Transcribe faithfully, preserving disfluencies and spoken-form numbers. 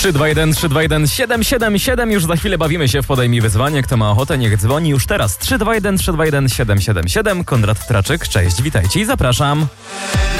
trzy dwa jeden trzy dwa jeden siedem siedem siedem. Już za chwilę bawimy się w Podejmij Wyzwanie. Kto ma ochotę, niech dzwoni już teraz. trzy dwa jeden trzy dwa jeden siedem siedem siedem. Konrad Traczyk, cześć, witajcie i zapraszam.